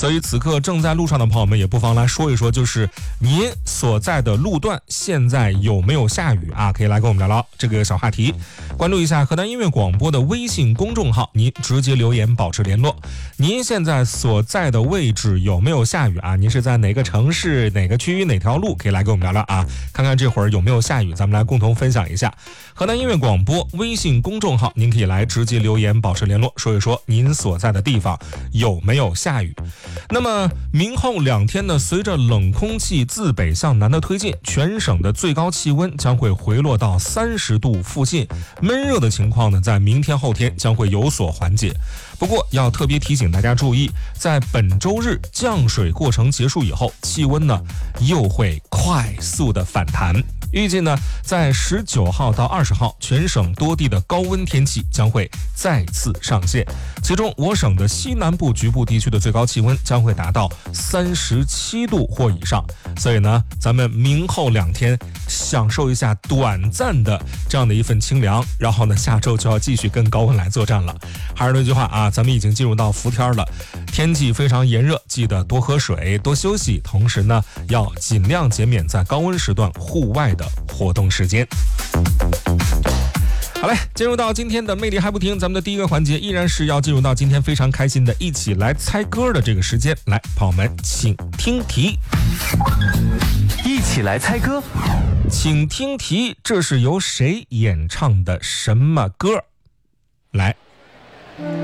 所以此刻正在路上的朋友们也不妨来说一说，就是您所在的路段现在有没有下雨啊？可以来跟我们聊聊这个小话题。关注一下河南音乐广播的微信公众号，您直接留言保持联络。您现在所在的位置有没有下雨啊？您是在哪个城市、哪个区域、哪条路？可以来跟我们聊聊啊，看看这会儿有没有下雨，咱们来共同分享一下。河南音乐广播微信公众号，您可以来直接留言保持联络，说一说您所在的地方有没有下雨。那么明后2天呢，随着冷空气自北向南的推进，全省的最高气温将会回落到30度附近，闷热的情况呢，在明天后天将会有所缓解。不过要特别提醒大家注意，在本周日降水过程结束以后，气温呢又会快速的反弹。预计呢，在19号到20号，全省多地的高温天气将会再次上线。其中，我省的西南部局部地区的最高气温将会达到37度或以上。所以呢，咱们明后2天享受一下短暂的这样的一份清凉，然后呢，下周就要继续跟高温来作战了。还是那句话啊，咱们已经进入到伏天了，天气非常炎热，记得多喝水、多休息，同时呢，要尽量减免在高温时段户外的活动时间。好嘞，进入到今天的魅力还不停，咱们的第一个环节依然是要进入到今天非常开心的一起来猜歌的这个时间。来，朋友们请听题， 一起来猜歌， 请听题，这是由谁演唱的什么歌？来